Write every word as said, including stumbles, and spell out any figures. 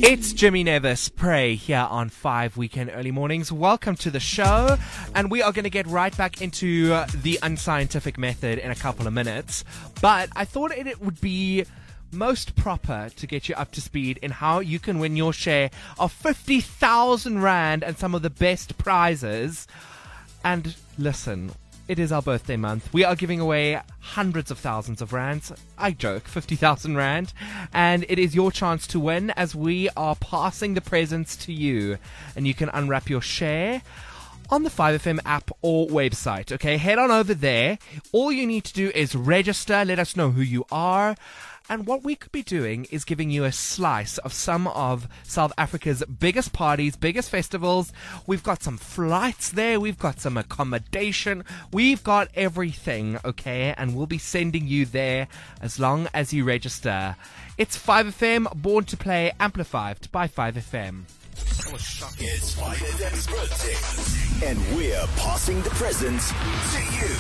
It's Jimmy Nevis, Pray, here on five Weekend Early Mornings. Welcome to the show, and we are going to get right back into uh, the unscientific method in a couple of minutes. But I thought it, it would be most proper to get you up to speed in how you can win your share of fifty thousand rand and some of the best prizes. And listen, it is our birthday month. We are giving away hundreds of thousands of rands. I joke, fifty thousand rand. And it is your chance to win as we are passing the presents to you. And you can unwrap your share on the five F M app or website. Okay, head on over there. All you need to do is register. Let us know who you are. And what we could be doing is giving you a slice of some of South Africa's biggest parties, biggest festivals. We've got some flights there. We've got some accommodation. We've got everything, okay? And we'll be sending you there as long as you register. It's five F M, born to play, amplified by five F M. It's five F M's birthday, and we're passing the presents to you.